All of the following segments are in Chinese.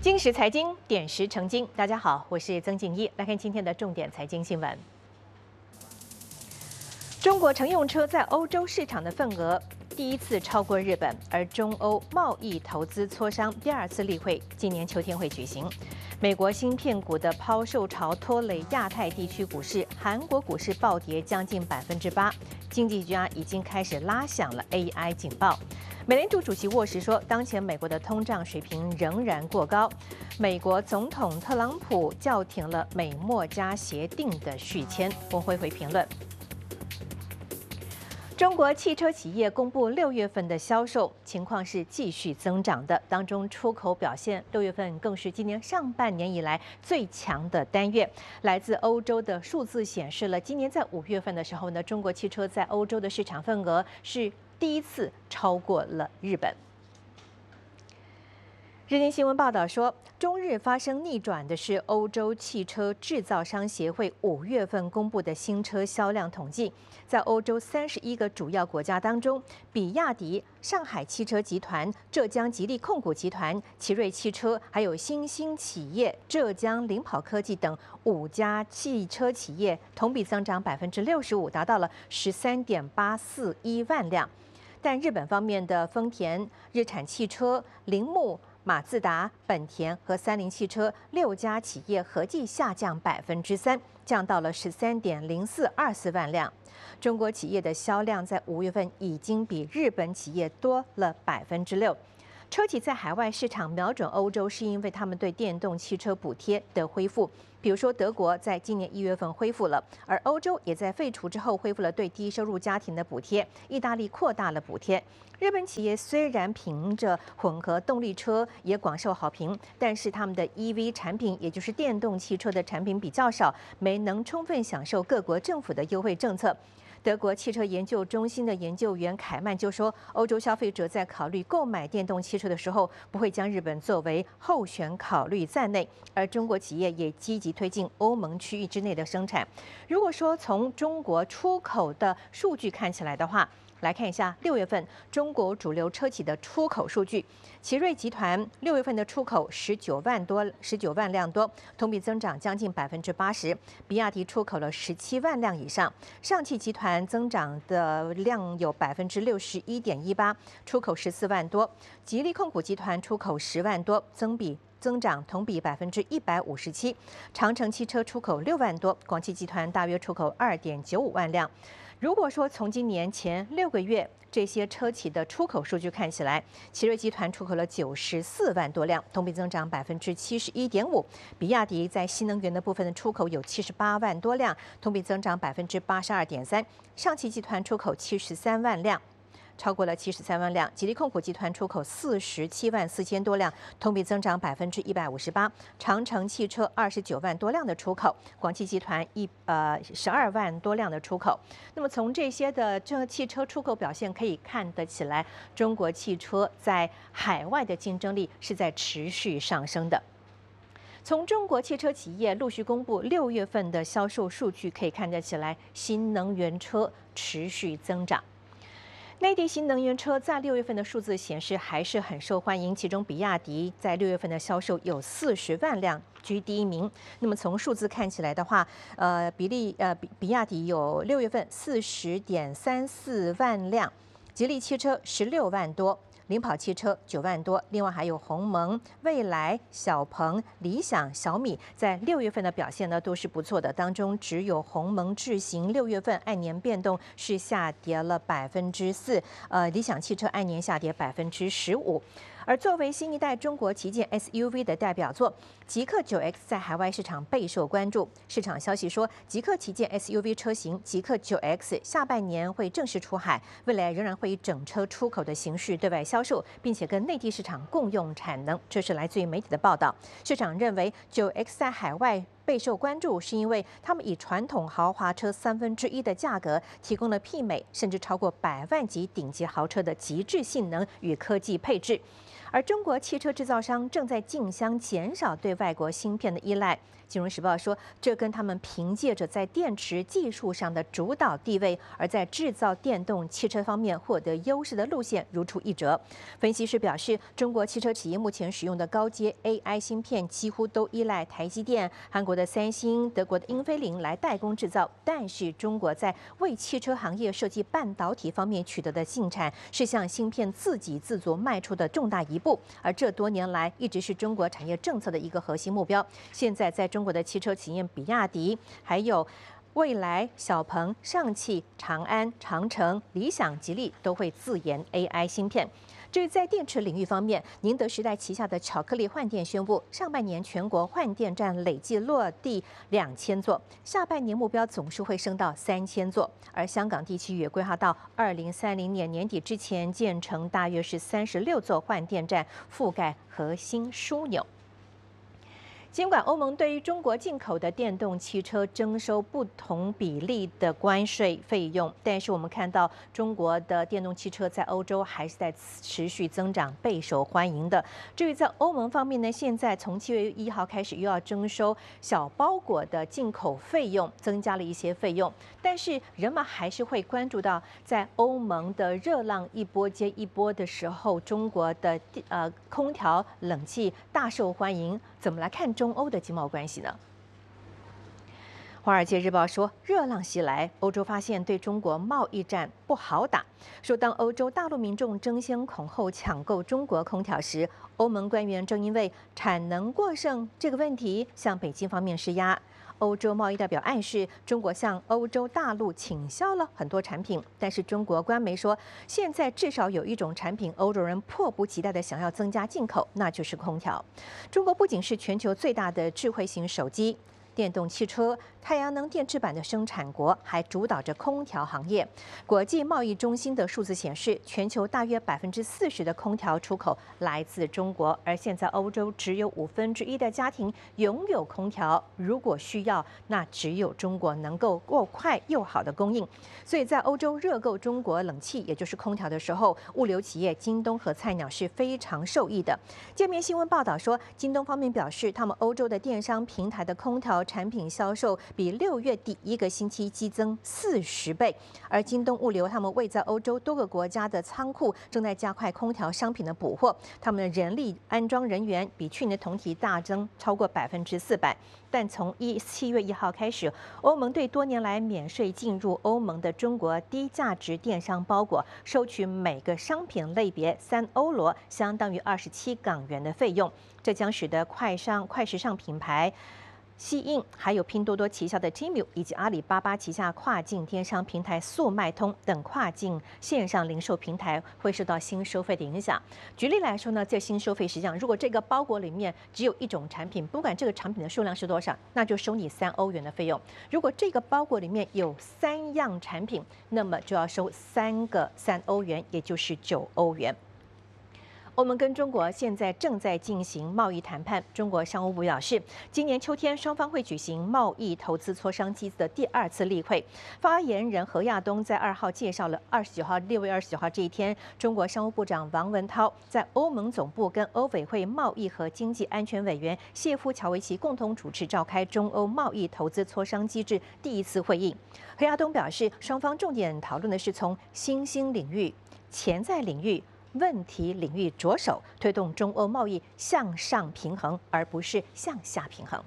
金石财经点石成金，大家好，我是曾静一，来看今天的重点财经新闻。中国乘用车在欧洲市场的份额第一次超过日本，而中欧贸易投资磋商第二次例会今年秋天会举行。美国芯片股的抛售潮拖累亚太地区股市，韩国股市暴跌将近8%，经济学家已经开始拉响了 AI 警报。美联储主席沃什说，当前美国的通胀水平仍然过高。美国总统特朗普叫停了美墨加协定的续签。我会评论。中国汽车企业公布6月份的销售情况是继续增长的，当中出口表现6月份更是今年上半年以来最强的单月。来自欧洲的数字显示了，今年在5月份的时候呢，中国汽车在欧洲的市场份额是第一次超过了日本。日经新闻报道说，中日发生逆转的是欧洲汽车制造商协会5月份公布的新车销量统计。在欧洲31个主要国家当中，比亚迪、上海汽车集团、浙江吉利控股集团、奇瑞汽车，还有新兴企业浙江领跑科技等5家汽车企业，同比增长65%，达到了13.841万辆。但日本方面的丰田、日产汽车、铃木、马自达、本田和三菱汽车6家企业合计下降3%，降到了13.0424万辆。中国企业的销量在5月份已经比日本企业多了6%。车企在海外市场瞄准欧洲，是因为他们对电动汽车补贴的恢复。比如说，德国在今年1月份恢复了，而欧洲也在废除之后恢复了对低收入家庭的补贴。意大利扩大了补贴。日本企业虽然凭着混合动力车也广受好评，但是他们的 EV 产品，也就是电动汽车的产品比较少，没能充分享受各国政府的优惠政策。德国汽车研究中心的研究员凯曼就说，欧洲消费者在考虑购买电动汽车的时候，不会将日本作为候选考虑在内，而中国企业也积极推进欧盟区域之内的生产。如果说从中国出口的数据看起来的话，来看一下6月份中国主流车企的出口数据。奇瑞集团6月份的出口19万辆多，同比增长将近80%。比亚迪出口了17万辆以上，上汽集团增长的量有61.18%，出口14万多。吉利控股集团出口10万多，增长同比157%。长城汽车出口6万多，广汽集团大约出口2.95万辆。如果说从今年前6个月这些车企的出口数据看起来，奇瑞集团出口了94万多辆，同比增长71.5%。比亚迪在新能源的部分的出口有78万多辆，同比增长82.3%。上汽集团出口73万辆。超过了73万辆，吉利控股集团出口47万4千多辆，同比增长158%。长城汽车29万多辆的出口，广汽集团12万多辆的出口。那么从这些的汽车出口表现可以看得起来，中国汽车在海外的竞争力是在持续上升的。从中国汽车企业陆续公布6月份的销售数据可以看得起来，新能源车持续增长。内地新能源车在6月份的数字显示还是很受欢迎，其中比亚迪在6月份的销售有40万辆，居第一名。那么从数字看起来的话，比亚迪有6月份40.34万辆，吉利汽车16万多。领跑汽车9万多，另外还有鸿蒙、蔚来、小鹏、理想、小米，在6月份的表现呢都是不错的。当中只有鸿蒙智行6月份按年变动是下跌了4%，理想汽车按年下跌15%。而作为新一代中国旗舰 SUV 的代表作，极氪 9X 在海外市场备受关注。市场消息说，极氪旗舰 SUV 车型极氪 9X 下半年会正式出海，未来仍然会以整车出口的形式对外销售，并且跟内地市场共用产能。这是来自于媒体的报道。市场认为 9X 在海外备受关注，是因为他们以传统豪华车1/3的价格，提供了媲美甚至超过100万级顶级豪车的极致性能与科技配置。 而中国汽车制造商正在竞相减少对外国芯片的依赖。金融时报说，这跟他们凭借着在电池技术上的主导地位，而在制造电动汽车方面获得优势的路线如出一辙。分析师表示，中国汽车企业目前使用的高阶 AI 芯片几乎都依赖台积电、韩国的三星、德国的英飞凌来代工制造。但是，中国在为汽车行业设计半导体方面取得的进展，是向芯片自给自足迈出的重大一步。而这多年来一直是中国产业政策的一个核心目标。现在在中国的汽车企业，比亚迪还有蔚来、小鹏、上汽、长安、长城、理想、吉利都会自研 AI 芯片。至于在电池领域方面，宁德时代旗下的巧克力换电宣布，上半年全国换电站累计落地2000座，下半年目标总数会升到3000座。而香港地区也规划到2030年年底之前建成大约是36座换电站，覆盖核心枢纽。尽管欧盟对于中国进口的电动汽车征收不同比例的关税费用，但是我们看到中国的电动汽车在欧洲还是在持续增长，备受欢迎的。至于在欧盟方面呢，现在从7月1号开始又要征收小包裹的进口费用，增加了一些费用，但是人们还是会关注到，在欧盟的热浪一波接一波的时候，中国的空调、冷气大受欢迎，怎么来看中欧的经贸关系呢？《华尔街日报》说，热浪袭来，欧洲发现对中国贸易战不好打。说当欧洲大陆民众争先恐后抢购中国空调时，欧盟官员正因为产能过剩这个问题向北京方面施压。欧洲贸易代表暗示，中国向欧洲大陆倾销了很多产品，但是中国官媒说，现在至少有一种产品，欧洲人迫不及待地想要增加进口，那就是空调。中国不仅是全球最大的智慧型手机、电动汽车、太阳能电池板的生产国，还主导着空调行业。国际贸易中心的数字显示，全球大约40%的空调出口来自中国，而现在欧洲只有1/5的家庭拥有空调。如果需要，那只有中国能够够快又好的供应。所以在欧洲热购中国冷气，也就是空调的时候，物流企业京东和菜鸟是非常受益的。界面新闻报道说，京东方面表示，他们欧洲的电商平台的空调产品销售比6月底一个星期激增40倍，而京东物流他们位在欧洲多个国家的仓库正在加快空调商品的补货，他们的人力安装人员比去年同期大增超过400%。但从7月1号开始，欧盟对多年来免税进入欧盟的中国低价值电商包裹收取每个商品类别3欧罗，相当于27港元的费用，这将使得快时尚品牌西印，还有拼多多旗下的 Temu 以及阿里巴巴旗下跨境电商平台速卖通等跨境线上零售平台会受到新收费的影响。举例来说呢，这新收费实际上，如果这个包裹里面只有一种产品，不管这个产品的数量是多少，那就收你3欧元的费用；如果这个包裹里面有3样产品，那么就要收3个3欧元，也就是9欧元。欧盟跟中国现在正在进行贸易谈判。中国商务部表示，今年秋天双方会举行贸易投资磋商机制的第2次例会。发言人何亚东在2号介绍了6月29号这一天，中国商务部长王文涛在欧盟总部跟欧委会贸易和经济安全委员谢夫乔维奇共同主持召开中欧贸易投资磋商机制第1次会议。何亚东表示，双方重点讨论的是从新兴领域、潜在领域、问题领域着手推动中欧贸易向上平衡，而不是向下平衡。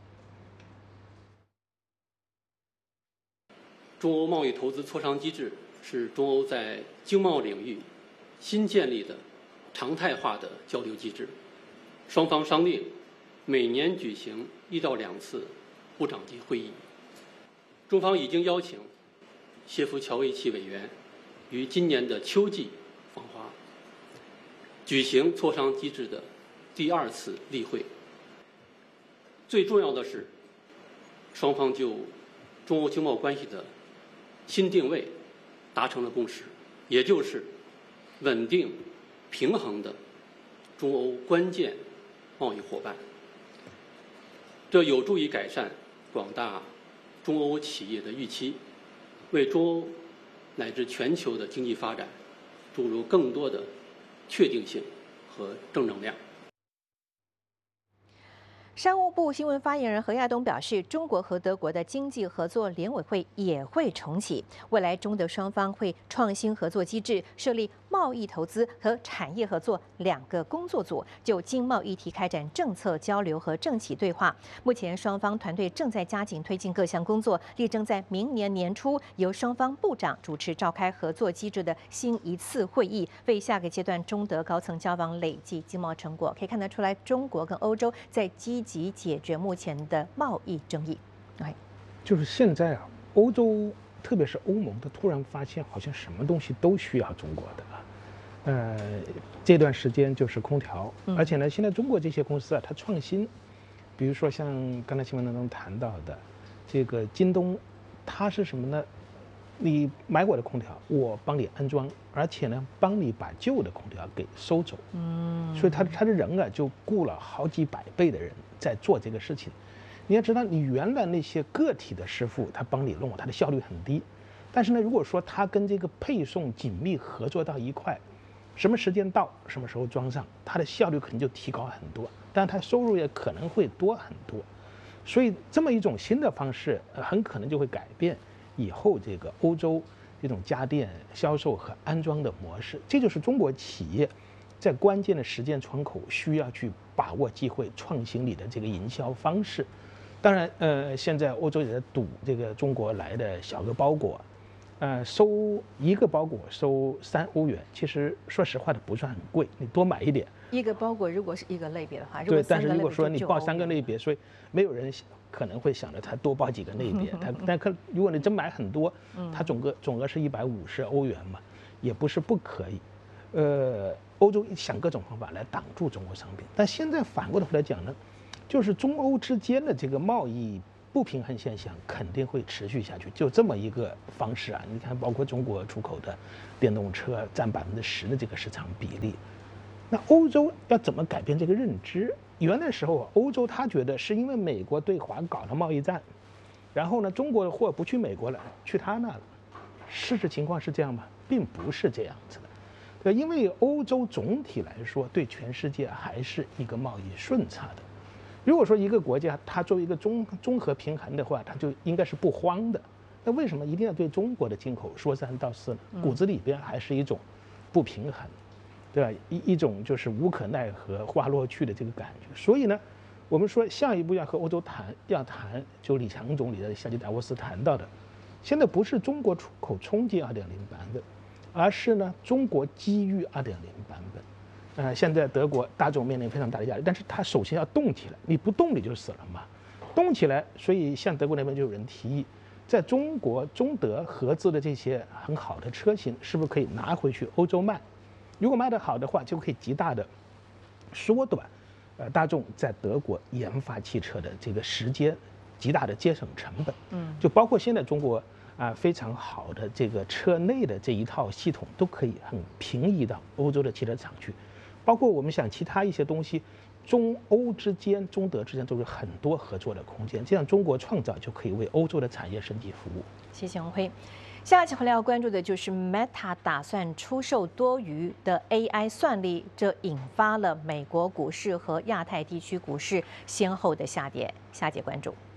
中欧贸易投资磋商机制是中欧在经贸领域新建立的常态化的交流机制，双方商定每年举行1到2次部长级会议。中方已经邀请谢夫乔维奇委员于今年的秋季访华，举行磋商机制的第2次例会。最重要的是，双方就中欧经贸关系的新定位达成了共识，也就是稳定平衡的中欧关键贸易伙伴。这有助于改善广大中欧企业的预期，为中欧乃至全球的经济发展注入更多的确定性和正能量。 商务部新闻发言人何亚东表示，中国和德国的经济合作联委会也会重启，未来中德双方会创新合作机制，设立贸易投资和产业合作2个工作组，就经贸议题开展政策交流和政企对话。目前双方团队正在加紧推进各项工作，力争在明年年初由双方部长主持召开合作机制的新一次会议，为下个阶段中德高层交往累计经贸成果。可以看得出来，中国跟欧洲在积极解决目前的贸易争议。 就是现在啊，欧洲特别是欧盟，它突然发现好像什么东西都需要中国的啊。这段时间就是空调，而且呢，现在中国这些公司啊，它创新，比如说像刚才新闻当中谈到的这个京东，它是什么呢？你买我的空调，我帮你安装，而且呢，帮你把旧的空调给收走。所以他的人啊，就雇了好几百倍的人在做这个事情。你要知道，你原来那些个体的师傅，他帮你弄，他的效率很低。但是呢，如果说他跟这个配送紧密合作到一块，什么时间到，什么时候装上，他的效率可能就提高很多，但他收入也可能会多很多。所以这么一种新的方式，很可能就会改变以后这个欧洲这种家电销售和安装的模式。这就是中国企业在关键的时间窗口需要去把握机会、创新里的这个营销方式。当然，现在欧洲也在赌这个中国来的小个包裹，收一个包裹收3欧元，其实说实话的不算很贵，你多买一点。 一个包裹如果是一个类别的话， 对，但是如果说你报3个类别，所以没有人可能会想着他多报几个类别，但如果你真买很多，它总额是150欧元嘛，也不是不可以。欧洲想各种方法来挡住中国商品，但现在反过头来讲呢，就是中欧之间的这个贸易不平衡现象肯定会持续下去，就这么一个方式啊。你看，包括中国出口的电动车占10%的这个市场比例，那欧洲要怎么改变这个认知？原来时候啊，欧洲他觉得是因为美国对华搞了贸易战，然后呢，中国的货不去美国了，去他那了。事实情况是这样吗？并不是这样子的。对，因为欧洲总体来说对全世界还是一个贸易顺差的。如果说一个国家它作为一个综合平衡的话，它就应该是不慌的。那为什么一定要对中国的进口说3道4呢？骨子里边还是一种不平衡，对吧？一种就是无可奈何花落去的这个感觉。所以呢，我们说下一步要和欧洲谈，就李强总理在夏季达沃斯谈到的，现在不是中国出口冲击2.0版本，而是呢中国机遇2.0版本。现在德国大众面临非常大的压力，但是它首先要动起来，你不动你就死了嘛。动起来，所以像德国那边就有人提议，在中国中德合资的这些很好的车型，是不是可以拿回去欧洲卖？如果卖得好的话，就可以极大的缩短大众在德国研发汽车的这个时间，极大的节省成本。就包括现在中国非常好的这个车内的这一套系统，都可以很平移到欧洲的汽车厂去。包括我们想其他一些东西，中欧之间、中德之间都是很多合作的空间，这样中国创造就可以为欧洲的产业升级服务。 谢谢文辉。下期回来要关注的就是 Meta 打算出售多余的 AI 算力，这引发了美国股市和亚太地区股市先后的下跌。下节关注。